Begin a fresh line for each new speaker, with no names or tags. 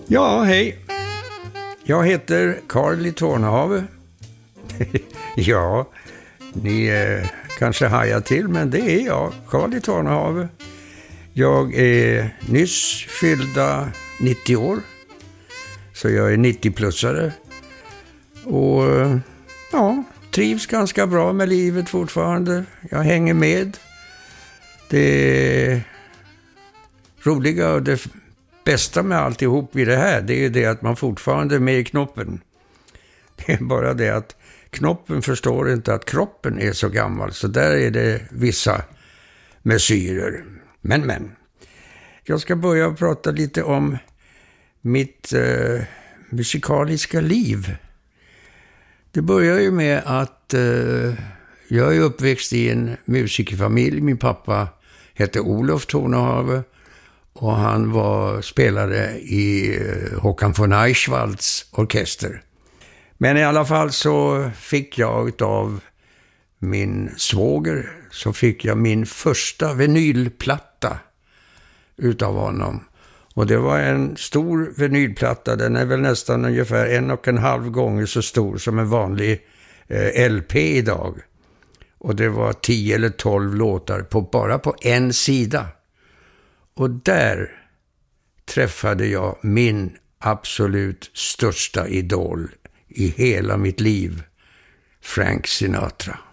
Ja, hej. Jag heter Carl i Tornehave. Ja, ni kanske hajar till, men det är jag, Carl i Tornehave. Jag är nyss fyllda 90 år, så jag är 90-plussare. Och ja, trivs ganska bra med livet fortfarande. Jag hänger med. Det roliga och det bästa med alltihop i det här, det är ju det att man fortfarande är med i knoppen. Det är bara det att knoppen förstår inte att kroppen är så gammal, så där är det vissa mesyrer. Men, jag ska börja prata lite om mitt musikaliska liv. Det börjar ju med att jag är uppväxt i en musikerfamilj. Min pappa hette Olof Tornehave och han var spelare i Håkan von Eichwalds orkester. Men i alla fall så fick jag av min svåger, så fick jag min första vinylplatta utav honom. Och det var en stor vinylplatta, den är väl nästan ungefär 1,5 gånger så stor som en vanlig LP idag. Och det var 10 eller 12 låtar bara på en sida. Och där träffade jag min absolut största idol i hela mitt liv, Frank Sinatra.